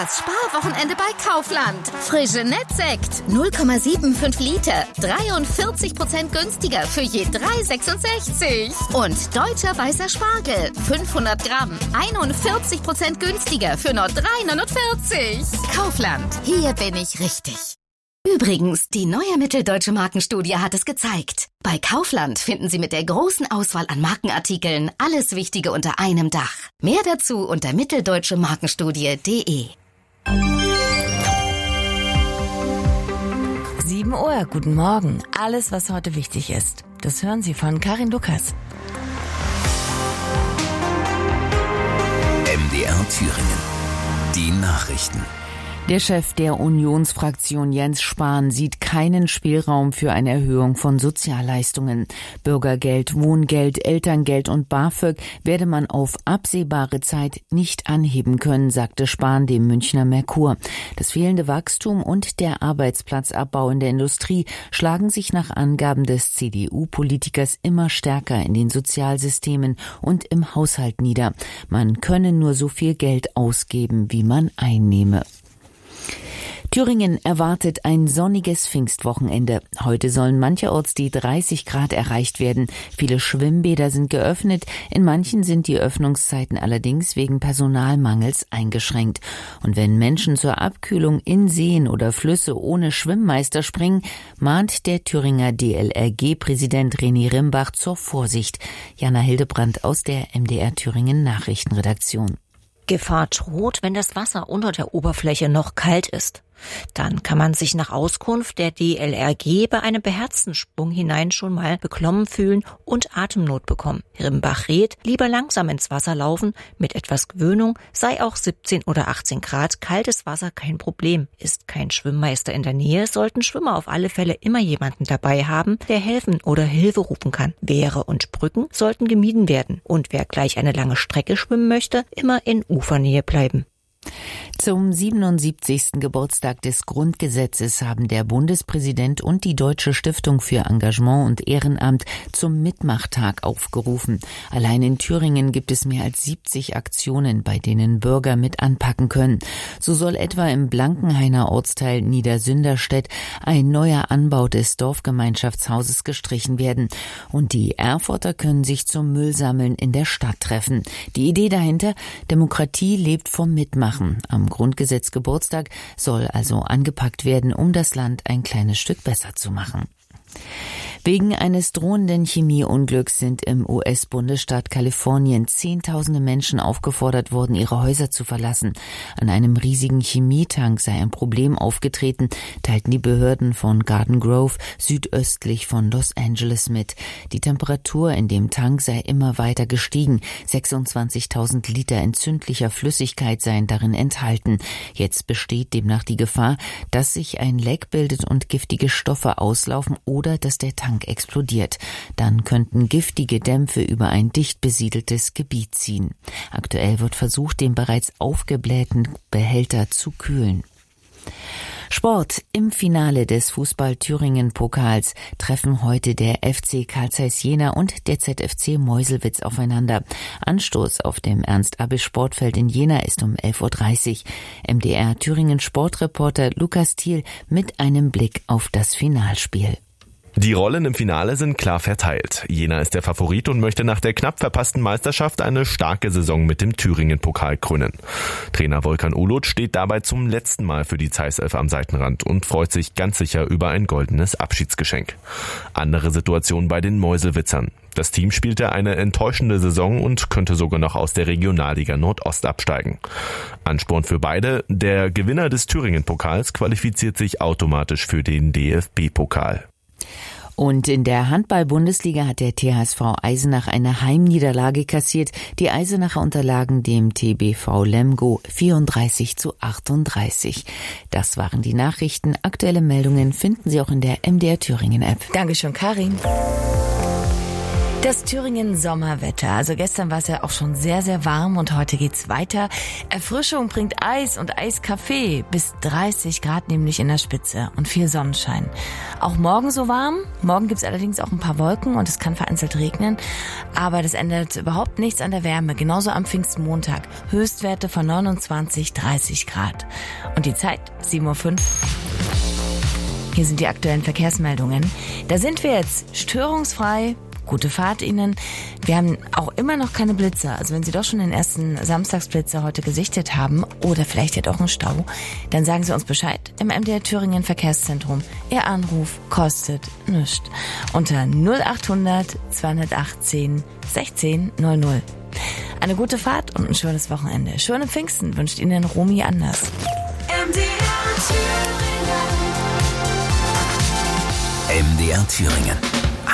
Das Sparwochenende bei Kaufland. Frische Nettsekt, 0,75 Liter, 43% günstiger für je 3,66. Und deutscher weißer Spargel, 500 Gramm, 41% günstiger für nur 3,49. Kaufland, hier bin ich richtig. Übrigens, die neue Mitteldeutsche Markenstudie hat es gezeigt. Bei Kaufland finden Sie mit der großen Auswahl an Markenartikeln alles Wichtige unter einem Dach. Mehr dazu unter mitteldeutschemarkenstudie.de. 7 Uhr, guten Morgen. Alles, was heute wichtig ist. Das hören Sie von Karin Lukas. MDR Thüringen. Die Nachrichten. Der Chef der Unionsfraktion Jens Spahn sieht keinen Spielraum für eine Erhöhung von Sozialleistungen. Bürgergeld, Wohngeld, Elterngeld und BAföG werde man auf absehbare Zeit nicht anheben können, sagte Spahn dem Münchner Merkur. Das fehlende Wachstum und der Arbeitsplatzabbau in der Industrie schlagen sich nach Angaben des CDU-Politikers immer stärker in den Sozialsystemen und im Haushalt nieder. Man könne nur so viel Geld ausgeben, wie man einnehme. Thüringen erwartet ein sonniges Pfingstwochenende. Heute sollen mancherorts die 30 Grad erreicht werden. Viele Schwimmbäder sind geöffnet. In manchen sind die Öffnungszeiten allerdings wegen Personalmangels eingeschränkt. Und wenn Menschen zur Abkühlung in Seen oder Flüsse ohne Schwimmmeister springen, mahnt der Thüringer DLRG-Präsident René Rimbach zur Vorsicht. Jana Hildebrandt aus der MDR Thüringen Nachrichtenredaktion. Gefahr droht, wenn das Wasser unter der Oberfläche noch kalt ist. Dann kann man sich nach Auskunft der DLRG bei einem beherzten Sprung hinein schon mal beklommen fühlen und Atemnot bekommen. Rimbach rät, lieber langsam ins Wasser laufen. Mit etwas Gewöhnung sei auch 17 oder 18 Grad kaltes Wasser kein Problem. Ist kein Schwimmmeister in der Nähe, sollten Schwimmer auf alle Fälle immer jemanden dabei haben, der helfen oder Hilfe rufen kann. Wehre und Brücken sollten gemieden werden. Und wer gleich eine lange Strecke schwimmen möchte, immer in Ufernähe bleiben. Zum 77. Geburtstag des Grundgesetzes haben der Bundespräsident und die Deutsche Stiftung für Engagement und Ehrenamt zum Mitmachtag aufgerufen. Allein in Thüringen gibt es mehr als 70 Aktionen, bei denen Bürger mit anpacken können. So soll etwa im Blankenhainer Ortsteil Niedersünderstedt ein neuer Anbau des Dorfgemeinschaftshauses gestrichen werden. Und die Erfurter können sich zum Müllsammeln in der Stadt treffen. Die Idee dahinter: Demokratie lebt vom Mitmachen. Am Grundgesetzgeburtstag soll also angepackt werden, um das Land ein kleines Stück besser zu machen. Wegen eines drohenden Chemieunglücks sind im US-Bundesstaat Kalifornien Zehntausende Menschen aufgefordert worden, ihre Häuser zu verlassen. An einem riesigen Chemietank sei ein Problem aufgetreten, teilten die Behörden von Garden Grove südöstlich von Los Angeles mit. Die Temperatur in dem Tank sei immer weiter gestiegen. 26.000 Liter entzündlicher Flüssigkeit seien darin enthalten. Jetzt besteht demnach die Gefahr, dass sich ein Leck bildet und giftige Stoffe auslaufen oder dass der Tank explodiert. Dann könnten giftige Dämpfe über ein dicht besiedeltes Gebiet ziehen. Aktuell wird versucht, den bereits aufgeblähten Behälter zu kühlen. Sport. Im Finale des Fußball-Thüringen-Pokals treffen heute der FC Carl Zeiss Jena und der ZFC Meuselwitz aufeinander. Anstoß auf dem Ernst-Abbe-Sportfeld in Jena ist um 11.30 Uhr. MDR Thüringen-Sportreporter Lukas Thiel mit einem Blick auf das Finalspiel. Die Rollen im Finale sind klar verteilt. Jena ist der Favorit und möchte nach der knapp verpassten Meisterschaft eine starke Saison mit dem Thüringen-Pokal krönen. Trainer Volkan Ulut steht dabei zum letzten Mal für die Zeiss-Elf am Seitenrand und freut sich ganz sicher über ein goldenes Abschiedsgeschenk. Andere Situation bei den Meuselwitzern. Das Team spielte eine enttäuschende Saison und könnte sogar noch aus der Regionalliga Nordost absteigen. Ansporn für beide: der Gewinner des Thüringen-Pokals qualifiziert sich automatisch für den DFB-Pokal. Und in der Handball-Bundesliga hat der THSV Eisenach eine Heimniederlage kassiert. Die Eisenacher unterlagen dem TBV Lemgo 34-38. Das waren die Nachrichten. Aktuelle Meldungen finden Sie auch in der MDR Thüringen App. Dankeschön, Karin. Das Thüringen-Sommerwetter. Also gestern war es ja auch schon sehr, sehr warm und heute geht's weiter. Erfrischung bringt Eis und Eiskaffee. Bis 30 Grad nämlich in der Spitze und viel Sonnenschein. Auch morgen so warm. Morgen gibt's allerdings auch ein paar Wolken und es kann vereinzelt regnen. Aber das ändert überhaupt nichts an der Wärme. Genauso am Pfingstmontag. Höchstwerte von 29, 30 Grad. Und die Zeit 7:05 Uhr. Hier sind die aktuellen Verkehrsmeldungen. Da sind wir jetzt störungsfrei. Gute Fahrt Ihnen. Wir haben auch immer noch keine Blitzer. Also wenn Sie doch schon den ersten Samstagsblitzer heute gesichtet haben oder vielleicht ja doch einen Stau, dann sagen Sie uns Bescheid im MDR Thüringen Verkehrszentrum. Ihr Anruf kostet nichts. Unter 0800 218 16 00. Eine gute Fahrt und ein schönes Wochenende. Schöne Pfingsten wünscht Ihnen Romy Anders. MDR Thüringen.